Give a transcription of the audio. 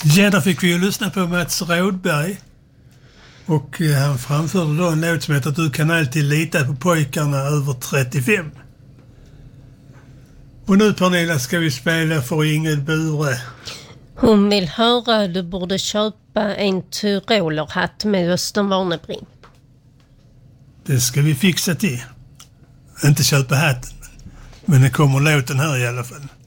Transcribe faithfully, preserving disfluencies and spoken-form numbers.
Ja, där fick vi ju lyssna på Mats Rådberg. Och eh, han framförde då en låt som heter Du kan alltid lita på pojkarna över trettiofem. Och nu, Pernilla, ska vi spela för Ingrid Bure. Hon vill höra du borde köpa en tyrolerhatt med Östen Warnerbring. Det ska vi fixa till. Inte köpa hatten, men det kommer låten här i alla fall.